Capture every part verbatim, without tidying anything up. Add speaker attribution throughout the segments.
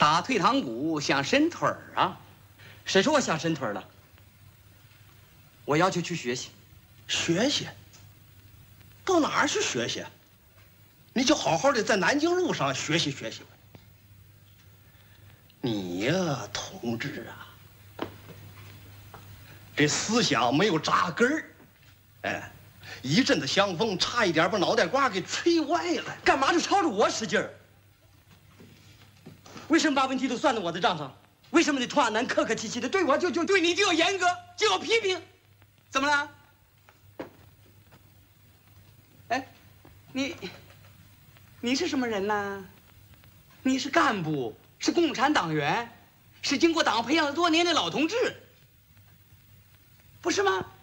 Speaker 1: 打退堂鼓像伸腿儿啊！
Speaker 2: 谁说我像伸腿了？我要求去学习。
Speaker 3: 学习？到哪儿去学习？你就好好的在南京路上学习学习吧。你呀，同志啊，这思想没有扎根儿，哎，一阵子香风，差一点把脑袋瓜给吹歪了。
Speaker 2: 干嘛就朝着我使劲儿？为什么把问题都算到我的账上？为什么你突然南客客气气的对我就就
Speaker 1: 对你就要严格，就要批评？怎么了？哎，你你是什么人呢？你是干部，是共产党员，是经过党培养了多年的老同志，不是吗？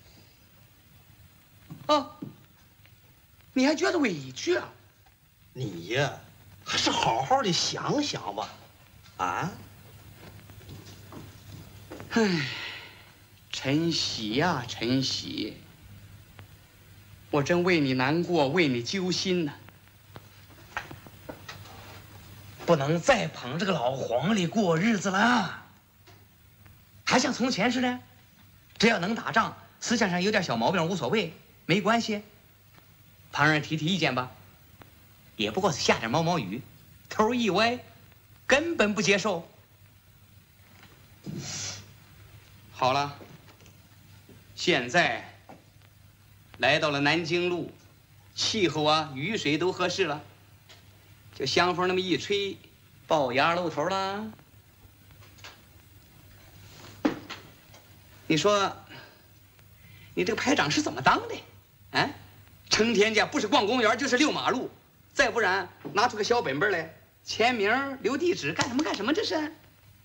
Speaker 1: 哦，你还觉得委屈啊？
Speaker 3: 你呀，还是好好的想想吧，啊？
Speaker 1: 唉，晨曦呀，晨曦，我真为你难过，为你揪心呢。
Speaker 4: 不能再捧这个老黄历过日子了，还像从前似的，只要能打仗，思想上有点小毛病无所谓，没关系。旁人提提意见吧，也不过是下点毛毛雨，头一歪，根本不接受。
Speaker 1: 好了，现在来到了南京路，气候啊，雨水都合适了，就香风那么一吹，龅牙露头了。你说，你这个排长是怎么当的？啊，成天家不是逛公园就是溜马路，再不然拿出个小本本来签名留地址，干什么干什么？这是。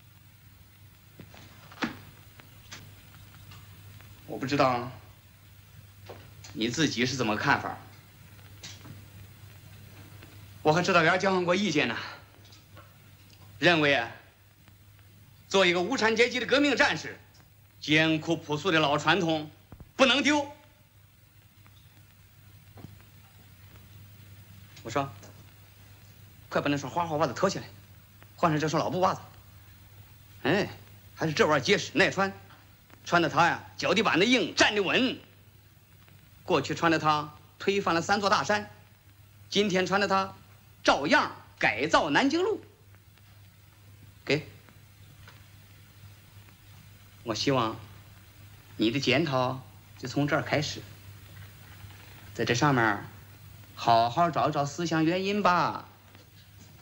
Speaker 1: 我不知道你自己是怎么看法。我和指导员交换过意见呢，认为啊，做一个无产阶级的革命战士，艰苦朴素的老传统不能丢。我说，快把那双花花袜子脱下来，换上这双老布袜子。哎，还是这玩意儿结实耐穿。穿的它呀，脚底板子硬，站得稳。过去穿的它推翻了三座大山，今天穿的它照样改造南京路。给，我希望你的检讨就从这儿开始，在这上面好好找找思想原因吧。